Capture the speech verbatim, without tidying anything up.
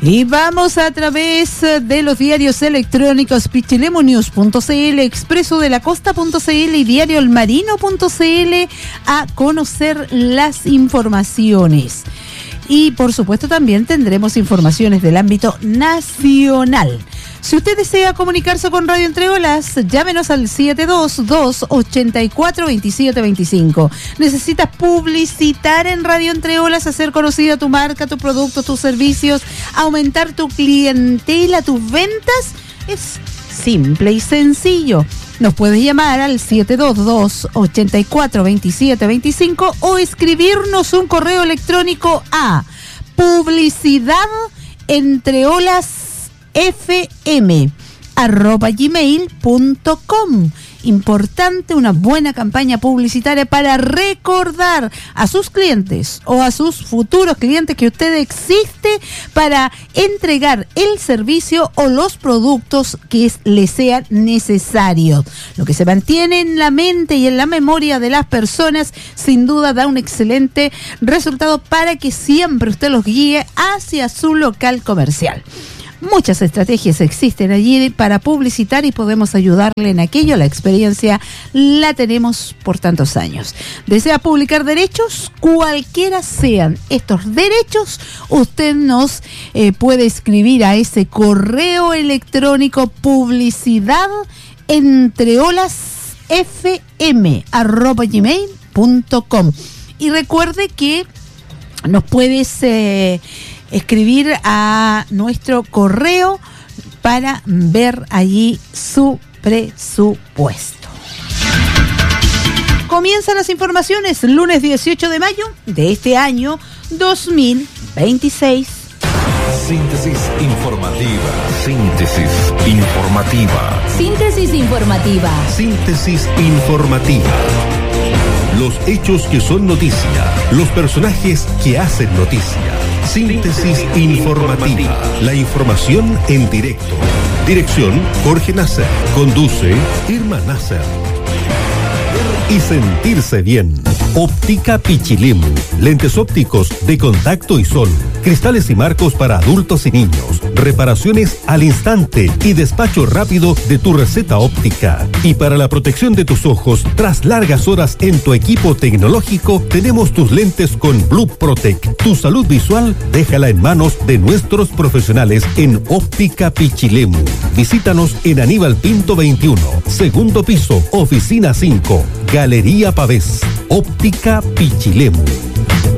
Y vamos a través de los diarios electrónicos pichilemonews punto c l, expreso de la costa punto c l y diario el marino punto c l a conocer las informaciones. Y por supuesto también tendremos informaciones del ámbito nacional. Si usted desea comunicarse con Radio Entre Olas, llámenos al siete dos dos, ocho cuatro, dos siete dos cinco. ¿Necesitas publicitar en Radio Entre Olas, hacer conocida tu marca, tu producto, tus servicios, aumentar tu clientela, tus ventas? Es simple y sencillo. Nos puedes llamar al siete dos dos, ocho cuatro, dos siete dos cinco o escribirnos un correo electrónico a publicidad entre olas fm arroba gmail punto com. Importante, una buena campaña publicitaria para recordar a sus clientes o a sus futuros clientes que usted existe para entregar el servicio o los productos que les sean necesarios. Lo que se mantiene en la mente y en la memoria de las personas sin duda da un excelente resultado para que siempre usted los guíe hacia su local comercial. Muchas estrategias existen allí para publicitar y podemos ayudarle en aquello. La experiencia la tenemos por tantos años. ¿Desea publicar derechos? Cualquiera sean estos derechos, usted nos eh, puede escribir a ese correo electrónico publicidad entre olas fm arroba gmail punto com. Y recuerde que nos puedes... Eh, escribir a nuestro correo para ver allí su presupuesto. Comienzan las informaciones, lunes dieciocho de mayo de este año dos mil veintiséis. Síntesis informativa. Síntesis informativa. Síntesis informativa. Síntesis informativa. Los hechos que son noticia, los personajes que hacen noticia. Síntesis informativa. La información en directo. Dirección Jorge Nasser. Conduce Irma Nasser. Y sentirse bien. Óptica Pichilemu. Lentes ópticos de contacto y sol. Cristales y marcos para adultos y niños. Reparaciones al instante y despacho rápido de tu receta óptica. Y para la protección de tus ojos, tras largas horas en tu equipo tecnológico, tenemos tus lentes con Blue Protect. Tu salud visual, déjala en manos de nuestros profesionales en Óptica Pichilemu. Visítanos en Aníbal Pinto veintiuno, segundo piso, oficina cinco, Galería Pavés. Óptica Pichilemu.